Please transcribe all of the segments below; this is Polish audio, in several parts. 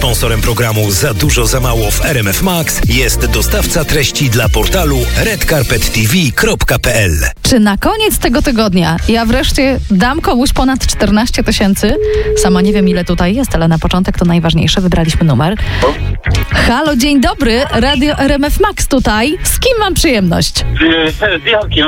Sponsorem programu Za dużo, za mało w RMF Max jest dostawca treści dla portalu redcarpettv.pl. Czy na koniec tego tygodnia ja wreszcie dam komuś ponad 14 000? Sama nie wiem, ile tutaj jest, ale na początek to najważniejsze. Wybraliśmy numer. Halo, dzień dobry. Radio RMF Max tutaj. Z kim mam przyjemność? Z Jarkiem.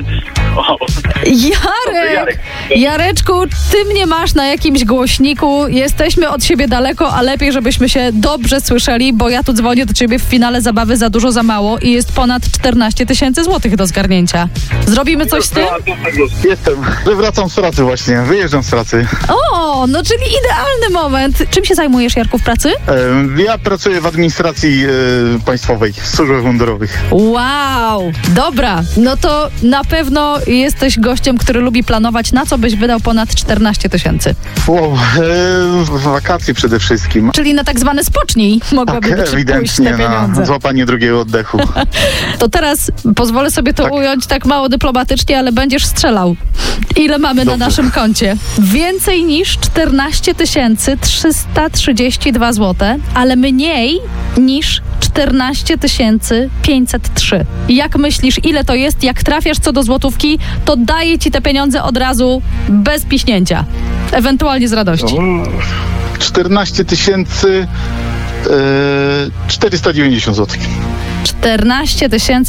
Jarek! Jareczku, ty mnie masz na jakimś głośniku. Jesteśmy od siebie daleko, a lepiej, żebyśmy się dobrze słyszeli, bo ja tu dzwonię do ciebie w finale zabawy Za dużo, za mało i jest ponad 14 000 złotych do zgarnięcia. Zrobimy coś z tym? Jestem. Wracam z pracy właśnie. Wyjeżdżam z pracy. O, no czyli idealny moment. Czym się zajmujesz, Jarku, w pracy? Ja pracuję w administracji państwowej, w służbach mundurowych. Wow, dobra. No to na pewno jesteś gościem, który lubi planować, na co byś wydał ponad 14 000. Wow, wakacje przede wszystkim. Czyli na tak zwane spocznij mogłaby być pójść te Ewidentnie na pieniądze. złapanie drugiego oddechu. To teraz pozwolę sobie to ująć tak mało dyplomatycznie, ale będziesz strzelał. Ile mamy na naszym koncie? Więcej niż 14 332 zł, ale mniej niż 14 503. Jak myślisz, ile to jest? Jak trafiasz co do złotówki, to daję ci te pieniądze od razu bez piśnięcia. Ewentualnie z radości. 14 490 zł. 14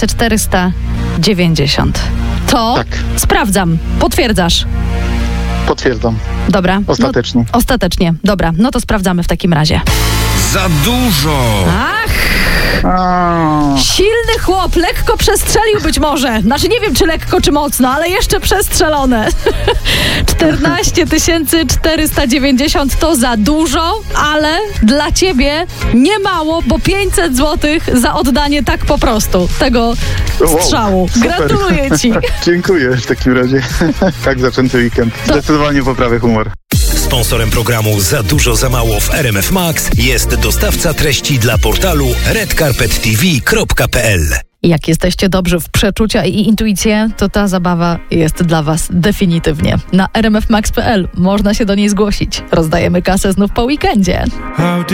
490. To Tak. sprawdzam. Potwierdzasz. Potwierdzam. Dobra. Ostatecznie. No, ostatecznie. Dobra, no to sprawdzamy w takim razie. Za dużo! Ach! Silny chłop, lekko przestrzelił być może. Znaczy nie wiem, czy lekko, czy mocno, ale jeszcze przestrzelone. 14 490 to za dużo, ale dla ciebie nie mało, bo 500 zł za oddanie tak po prostu tego strzału. Super. Gratuluję ci. Dziękuję w takim razie. Tak zaczęty weekend. Zdecydowanie poprawię humor. Sponsorem programu Za dużo, za mało w RMF Max jest dostawca treści dla portalu redcarpettv.pl. Jak jesteście dobrzy w przeczucia i intuicje, to ta zabawa jest dla was definitywnie. Na rmfmax.pl można się do niej zgłosić. Rozdajemy kasę znów po weekendzie.